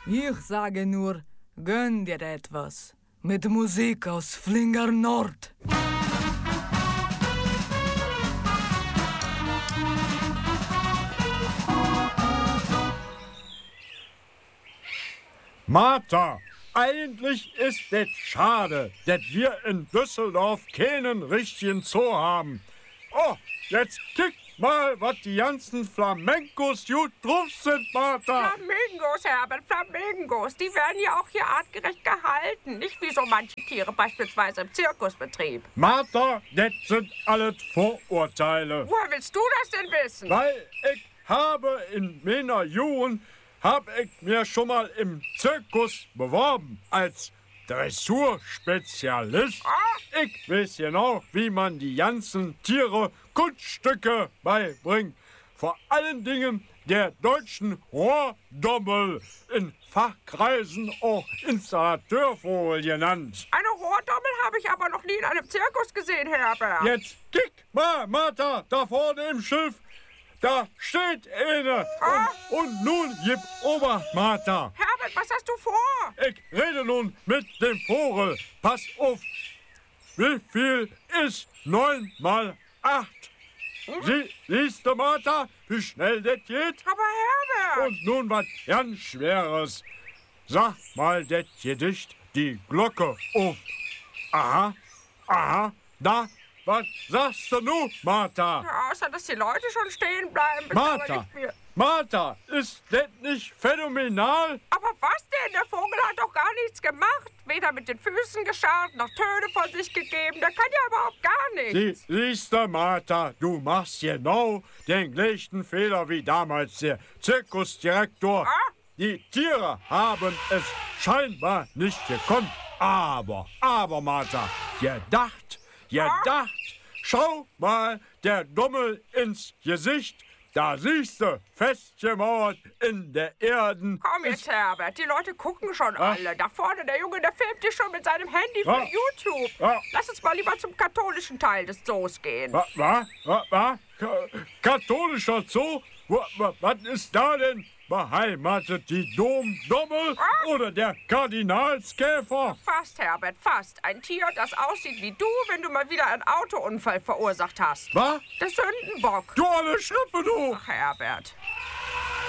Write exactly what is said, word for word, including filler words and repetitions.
Ich sage nur, gönn dir etwas. Mit Musik aus Flinger Nord. Martha, eigentlich ist das schade, dass wir in Düsseldorf keinen richtigen Zoo haben. Oh, jetzt kick mal, was die ganzen Flamencos gut drauf sind, Martha. Flamingos, Herbert, Flamingos. Die werden ja auch hier artgerecht gehalten. Nicht wie so manche Tiere, beispielsweise im Zirkusbetrieb. Martha, das sind alles Vorurteile. Woher willst du das denn wissen? Weil ich habe in meiner Jugend, hab ich mir schon mal im Zirkus beworben als Dressurspezialist. Ah. Ich weiß genau, wie man die ganzen Tiere Kunststücke beibringt. Vor allen Dingen der deutschen Rohrdommel, in Fachkreisen auch Installateurvogel genannt. Eine Rohrdommel habe ich aber noch nie in einem Zirkus gesehen, Herbert. Jetzt kick mal, Martha, da vorne im Schiff. Da steht eine. Ah. Und, und nun gib Obacht, Martha. Herbert, was hast du vor? Ich rede nun mit dem Vogel. Pass auf. Wie viel ist neun mal acht? Sie, siehst du, Martha, wie schnell das geht? Aber Herbert! Und nun was ganz Schweres. Sag mal das Gedicht, die Glocke auf. Aha, aha, da. Was sagst du nun, Martha? Ja, außer, dass die Leute schon stehen bleiben. bis Martha, aber nicht viel. Martha, ist das nicht phänomenal? Aber was denn? Der Vogel hat doch gar nichts gemacht. Weder mit den Füßen geschaut, noch Töne von sich gegeben. Der kann ja überhaupt gar nichts. Sie, siehst du, Martha, du machst genau den gleichen Fehler wie damals der Zirkusdirektor. Ah? Die Tiere haben es scheinbar nicht gekonnt. Aber, aber, Martha, gedacht, gedacht. Schau mal der Dummel ins Gesicht. Da siehst du, festgemauert in der Erden. Komm jetzt, Herbert, die Leute gucken schon Ah. alle. Da vorne, der Junge, der filmt dich schon mit seinem Handy für Ah. YouTube. Ah. Lass uns mal lieber zum katholischen Teil des Zoos gehen. Was? Was? Was? Ka katholischer Zoo? Was ist da denn beheimatet? Die Domdommel Ah. oder der Kardinalskäfer? Fast, Herbert, fast. Ein Tier, das aussieht wie du, wenn du mal wieder einen Autounfall verursacht hast. Was? Der Sündenbock. Du alle Schrippe, du! Ach, Herbert.